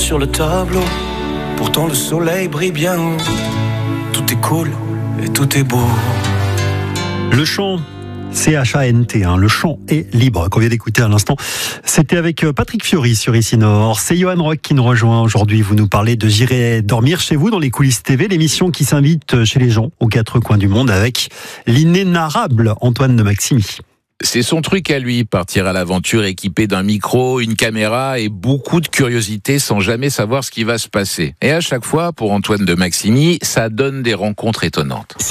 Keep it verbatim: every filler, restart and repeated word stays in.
sur le tableau. Pourtant le soleil brille bien haut. Tout est cool et tout est beau. Le chant, C H A N T, hein, le chant est libre, qu'on vient d'écouter à l'instant. C'était avec Patrick Fiori sur Ici Nord. C'est Johan Rock qui nous rejoint aujourd'hui. Vous nous parlez de J'irai dormir chez vous dans les coulisses T V, l'émission qui s'invite chez les gens aux quatre coins du monde avec l'inénarrable Antoine de Maximi. C'est son truc à lui, partir à l'aventure équipé d'un micro, une caméra et beaucoup de curiosité sans jamais savoir ce qui va se passer. Et à chaque fois, pour Antoine de Maximi, ça donne des rencontres étonnantes.